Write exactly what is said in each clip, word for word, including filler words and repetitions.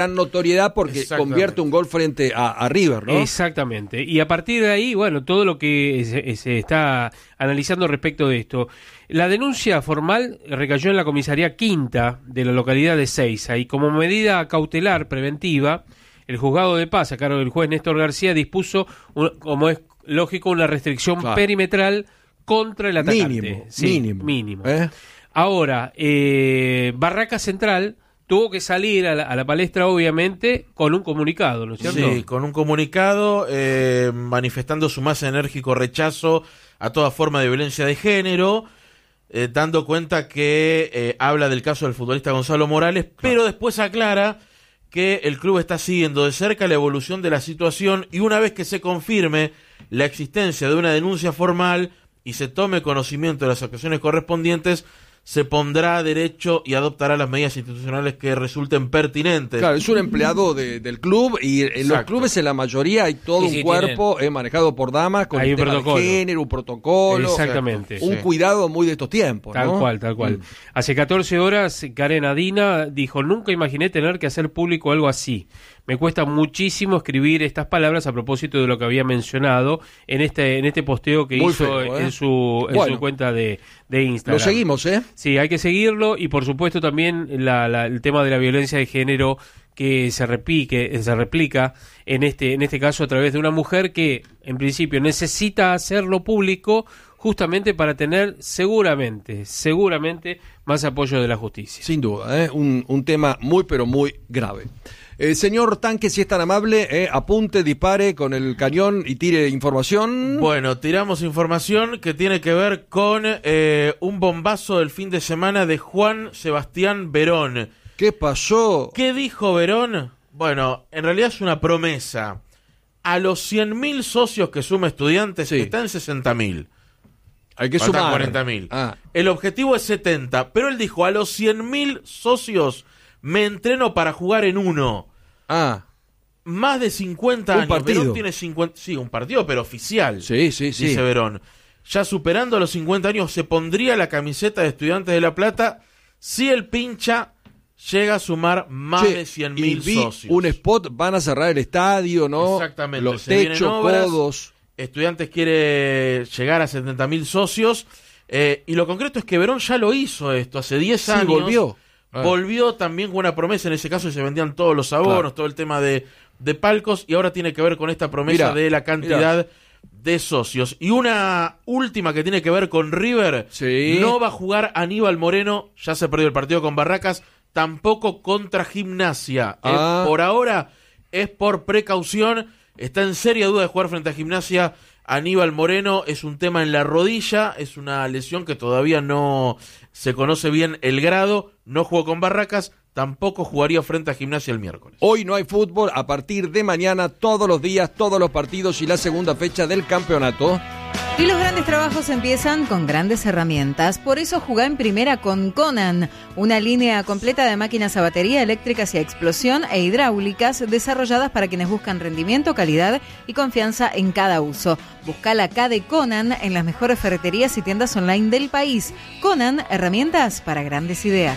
notoriedad porque convierte un gol frente a, a River, ¿no? Exactamente. Y a partir de ahí, bueno, todo lo que se, se está analizando respecto de esto. La denuncia formal recayó en la comisaría quinta de la localidad de Seiza y como medida cautelar preventiva, el juzgado de paz, a cargo del juez Néstor García, dispuso, un, como es lógico, una restricción claro. perimetral contra el atacante. Mínimo, sí, mínimo. mínimo. ¿Eh? Ahora, eh, Barraca Central tuvo que salir a la, a la palestra, obviamente, con un comunicado, ¿no es cierto? Sí, con un comunicado eh, manifestando su más enérgico rechazo a toda forma de violencia de género, eh, dando cuenta que eh, habla del caso del futbolista Gonzalo Morales, claro. pero después aclara que el club está siguiendo de cerca la evolución de la situación y una vez que se confirme la existencia de una denuncia formal y se tome conocimiento de las actuaciones correspondientes, se pondrá a derecho y adoptará las medidas institucionales que resulten pertinentes. Claro, es un empleado de, del club y en Exacto. los clubes en la mayoría hay todo sí, un sí, cuerpo eh, manejado por damas con hay el un tema protocolo. de género, un protocolo. Exactamente. Un sí. cuidado muy de estos tiempos, Tal ¿no? cual, tal cual. Mm. Hace catorce horas, Karen Adina dijo, nunca imaginé tener que hacer público algo así. Me cuesta muchísimo escribir estas palabras a propósito de lo que había mencionado en este en este posteo que Muy hizo feo, ¿eh? en su en bueno, su cuenta de, de Instagram. Lo seguimos, ¿eh? Sí, hay que seguirlo y por supuesto también la, la, el tema de la violencia de género que se replique, se replica en este en este caso a través de una mujer que en principio necesita hacerlo público justamente para tener seguramente, seguramente más apoyo de la justicia. Sin duda, ¿eh? un, un tema muy pero muy grave. Eh, señor Tanque, si es tan amable, eh, apunte, dispare con el cañón y tire información. Bueno, tiramos información que tiene que ver con eh, un bombazo del fin de semana de Juan Sebastián Verón. ¿Qué pasó? ¿Qué dijo Verón? Bueno, en realidad es una promesa. A los cien mil socios que suma Estudiantes, sí. está en sesenta mil. Hay que Faltan sumar. cuarenta mil. Ah. El objetivo es setenta, pero él dijo, a los cien mil socios me entreno para jugar en uno. Ah. Más de cincuenta un años. Partido. Verón tiene cincuenta, sí, un partido, pero oficial. Sí, sí, sí. Dice Verón. Ya superando los cincuenta años, se pondría la camiseta de Estudiantes de La Plata si el pincha llega a sumar más che, de cien mil socios. Un spot, van a cerrar el estadio, ¿no? Exactamente. Los se techos, obras, codos. Estudiantes quiere llegar a setenta mil socios. Eh, y lo concreto es que Verón ya lo hizo esto hace diez sí, años. volvió. Ah. Volvió también con una promesa, en ese caso se vendían todos los abonos, claro. todo el tema de, de palcos, y ahora tiene que ver con esta promesa mirá, de la cantidad mirá. de socios. Y una última que tiene que ver con River, sí. no va a jugar Aníbal Moreno, ya se perdió el partido con Barracas, tampoco contra Gimnasia. Ah. Eh, por ahora es por precaución, está en seria duda de jugar frente a Gimnasia. Aníbal Moreno, es un tema en la rodilla, es una lesión que todavía no se conoce bien el grado, no jugó con Barracas, tampoco jugaría frente a Gimnasia el miércoles. Hoy no hay fútbol, a partir de mañana, todos los días, todos los partidos y la segunda fecha del campeonato. Y los grandes trabajos empiezan con grandes herramientas. Por eso jugá en primera con Conan, una línea completa de máquinas a batería, eléctricas y a explosión e hidráulicas desarrolladas para quienes buscan rendimiento, calidad y confianza en cada uso. Buscá la K de Conan en las mejores ferreterías y tiendas online del país. Conan, herramientas para grandes ideas.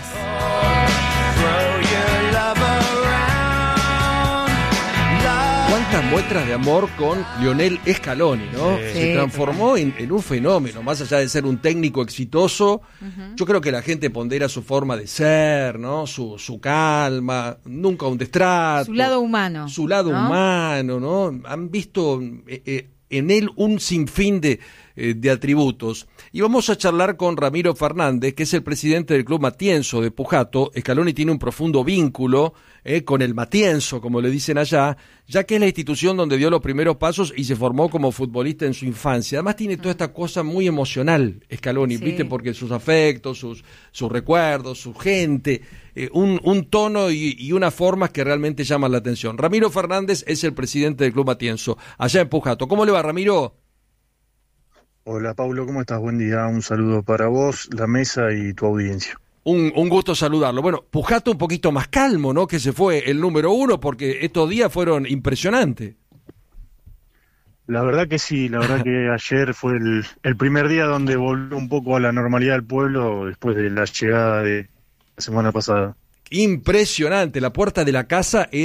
Cuántas muestras de amor con Lionel Scaloni, ¿no? Sí. Se transformó en, en un fenómeno, más allá de ser un técnico exitoso. Uh-huh. Yo creo que la gente pondera su forma de ser, ¿no? Su, su calma, nunca un destrato. Su lado humano. Su lado ¿no? humano, ¿no? Han visto eh, eh, en él un sinfín de, eh, de atributos. Y vamos a charlar con Ramiro Fernández, que es el presidente del Club Matienzo de Pujato. Scaloni tiene un profundo vínculo eh, con el Matienzo, como le dicen allá, ya que es la institución donde dio los primeros pasos y se formó como futbolista en su infancia. Además tiene toda esta cosa muy emocional, Scaloni, sí. ¿viste? Porque sus afectos, sus, sus recuerdos, su gente, eh, un, un tono y, y unas formas que realmente llaman la atención. Ramiro Fernández es el presidente del Club Matienzo, allá en Pujato. ¿Cómo le va, Ramiro? Hola, Paulo, ¿cómo estás? Buen día, un saludo para vos, la mesa y tu audiencia. Un, un gusto saludarlo. Bueno, Pujato un poquito más calmo, ¿no? Que se fue el número uno, porque estos días fueron impresionantes. La verdad que sí, la verdad que ayer fue el, el primer día donde volvió un poco a la normalidad del pueblo después de la llegada de la semana pasada. Impresionante, la puerta de la casa